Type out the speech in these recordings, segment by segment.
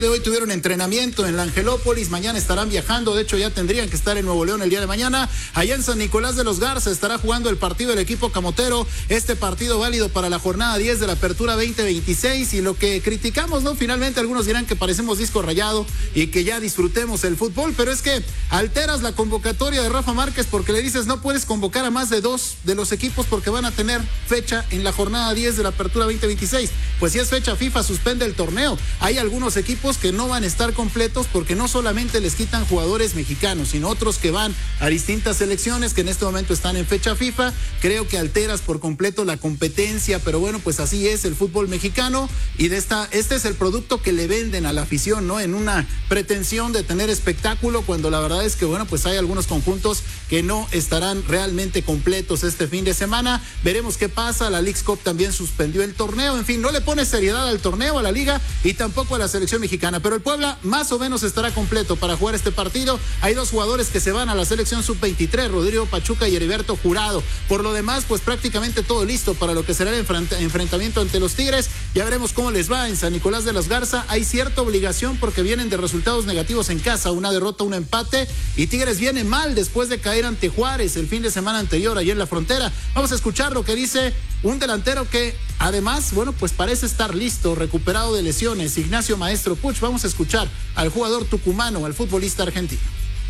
De hoy tuvieron entrenamiento en la Angelópolis, mañana estarán viajando, de hecho ya tendrían que estar en Nuevo León el día de mañana. Allá en San Nicolás de los Garza estará jugando el partido del equipo camotero, este partido válido para la jornada 10 de la Apertura 2026, y lo que criticamos, ¿no? Finalmente algunos dirán que parecemos disco rayado y que ya disfrutemos el fútbol, pero es que alteras la convocatoria de Rafa Márquez porque le dices no puedes convocar a más de 2 de los equipos porque van a tener fecha en la jornada 10 de la Apertura 2026. Pues si es fecha FIFA, suspende el torneo. Hay algunos equipos que no van a estar completos porque no solamente les quitan jugadores mexicanos, sino otros que van a distintas selecciones que en este momento están en fecha FIFA. Creo que alteras por completo la competencia, pero bueno, pues así es el fútbol mexicano, y este es el producto que le venden a la afición, ¿no? En una pretensión de tener espectáculo, cuando la verdad es que bueno, pues hay algunos conjuntos que no estarán realmente completos este fin de semana. Veremos qué pasa. La Leagues Cup también suspendió el torneo. En fin, no le pone seriedad al torneo, a la liga y tampoco a la selección mexicana, pero el Puebla más o menos estará completo para jugar este partido. Hay 2 jugadores que se van a la selección sub-23, Rodrigo Pachuca y Heriberto Jurado. Por lo demás, pues prácticamente todo listo para lo que será el enfrentamiento ante los Tigres. Ya veremos cómo les va en San Nicolás de los Garza. Hay cierta obligación porque vienen de resultados negativos en casa, una derrota, un empate, y Tigres viene mal después de caer ante Juárez el fin de semana anterior allí en la frontera. Vamos a escuchar lo que dice un delantero que además, bueno, pues parece estar listo, recuperado de lesiones, Ignacio Maestro Puch. Vamos a escuchar al jugador tucumano, al futbolista argentino.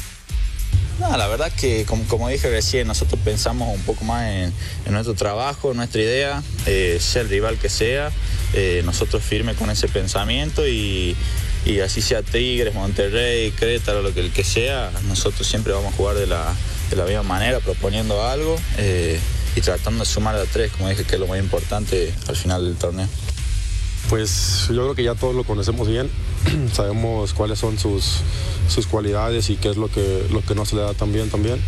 No, la verdad que como dije recién, nosotros pensamos un poco más en nuestro trabajo, nuestra idea, sea el rival que sea, nosotros firmes con ese pensamiento, y así sea Tigres, Monterrey, Querétaro, lo que sea, nosotros siempre vamos a jugar de la misma manera, proponiendo algo y tratando de sumar a 3, como dije, que es lo más importante al final del torneo. Pues yo creo que ya todos lo conocemos bien, sabemos cuáles son sus cualidades y qué es lo que no se le da tan bien también.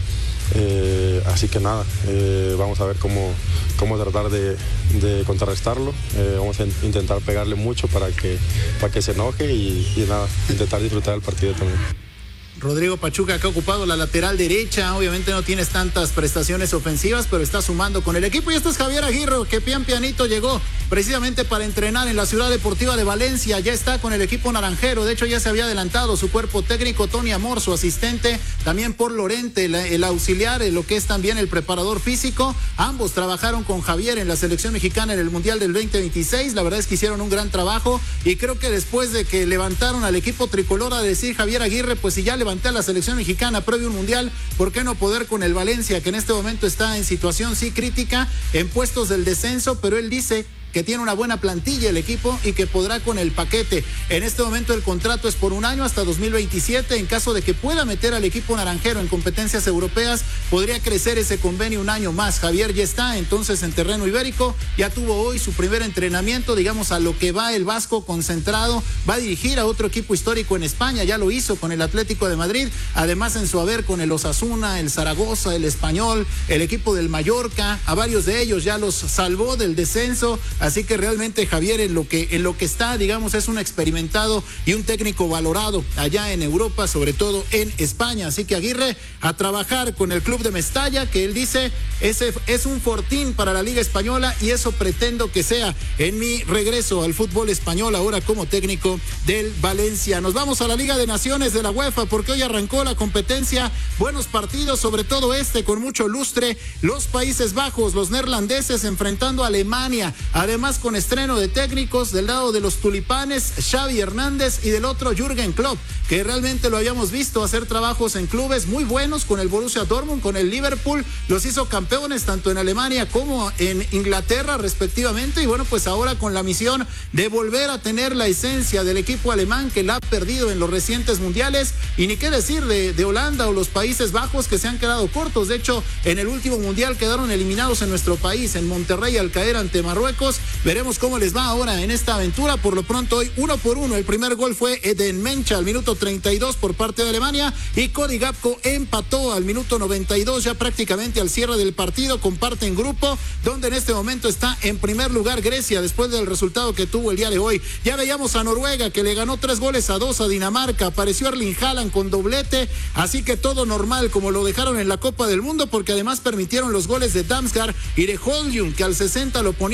Así que nada, vamos a ver cómo tratar de contrarrestarlo. Vamos a intentar pegarle mucho para que se enoje y nada, intentar disfrutar el partido también. Rodrigo Pachuca, que ha ocupado la lateral derecha. Obviamente no tienes tantas prestaciones ofensivas, pero está sumando con el equipo. Y este es Javier Aguirre, que pianito llegó precisamente para entrenar en la Ciudad Deportiva de Valencia. Ya está con el equipo naranjero. De hecho, ya se había adelantado su cuerpo técnico, Tony Amor, su asistente, también por Lorente, el auxiliar, lo que es también el preparador físico. Ambos trabajaron con Javier en la selección mexicana en el Mundial del 2026. La verdad es que hicieron un gran trabajo, y creo que después de que levantaron al equipo tricolor, a decir Javier Aguirre, pues si ya levanté a la selección mexicana previo a un mundial, ¿por qué no poder con el Valencia, que en este momento está en situación sí crítica, en puestos del descenso? Pero él dice que tiene una buena plantilla el equipo y que podrá con el paquete. En este momento el contrato es por 1 año hasta 2027. En caso de que pueda meter al equipo naranjero en competencias europeas, podría crecer ese convenio 1 año más. Javier ya está entonces en terreno ibérico, ya tuvo hoy su primer entrenamiento, digamos, a lo que va el Vasco concentrado. Va a dirigir a otro equipo histórico en España, ya lo hizo con el Atlético de Madrid, además en su haber con el Osasuna, el Zaragoza, el Español, el equipo del Mallorca, a varios de ellos ya los salvó del descenso. Así que realmente Javier en lo que está, digamos, es un experimentado y un técnico valorado allá en Europa, sobre todo en España. Así que Aguirre a trabajar con el club de Mestalla, que él dice ese es un fortín para la Liga Española, y eso pretendo que sea en mi regreso al fútbol español ahora como técnico del Valencia. Nos vamos a la Liga de Naciones de la UEFA, porque hoy arrancó la competencia. Buenos partidos, sobre todo con mucho lustre. Los Países Bajos, los neerlandeses enfrentando a Alemania. Además, con estreno de técnicos del lado de los tulipanes, Xavi Hernández, y del otro Jürgen Klopp, que realmente lo habíamos visto hacer trabajos en clubes muy buenos con el Borussia Dortmund, con el Liverpool, los hizo campeones tanto en Alemania como en Inglaterra respectivamente, y bueno, pues ahora con la misión de volver a tener la esencia del equipo alemán, que la ha perdido en los recientes mundiales, y ni qué decir de Holanda o los Países Bajos, que se han quedado cortos. De hecho, en el último mundial quedaron eliminados en nuestro país, en Monterrey, al caer ante Marruecos. Veremos cómo les va ahora en esta aventura. Por lo pronto hoy 1-1. El primer gol fue Eden Mencha al minuto 32 por parte de Alemania, y Cody Gakpo empató al minuto 92, ya prácticamente al cierre del partido. Comparten grupo, donde en este momento está en primer lugar Grecia, después del resultado que tuvo el día de hoy. Ya veíamos a Noruega, que le ganó 3-2 a Dinamarca. Apareció Erling Haaland con doblete, así que todo normal como lo dejaron en la Copa del Mundo, porque además permitieron los goles de Damsgaard y de Højlund, que al 60 lo ponía 2-2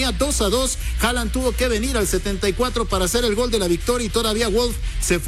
2. Haaland tuvo que venir al 74 para hacer el gol de la victoria y todavía Wolf se fue